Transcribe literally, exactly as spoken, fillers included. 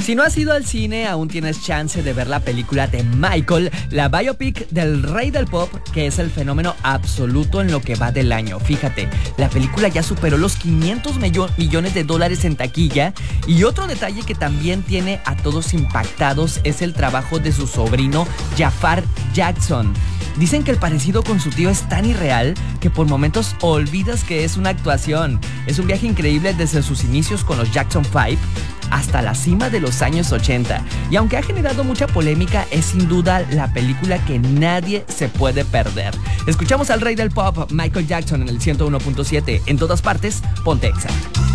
Si no has ido al cine, aún tienes chance de ver la película de Michael, la biopic del rey del pop, que es el fenómeno absoluto en lo que va del año. Fíjate, la película ya superó los quinientos millones de dólares en taquilla, y otro detalle que también tiene a todos impactados es el trabajo de su sobrino Jafar Jackson. Dicen que el parecido con su tío es tan irreal que por momentos olvidas que es una actuación. Es un viaje increíble desde sus inicios con los Jackson Five hasta la cima de los años ochenta. Y aunque ha generado mucha polémica, es sin duda la película que nadie se puede perder. Escuchamos al rey del pop, Michael Jackson, en el ciento uno punto siete. En todas partes, ponte Exa.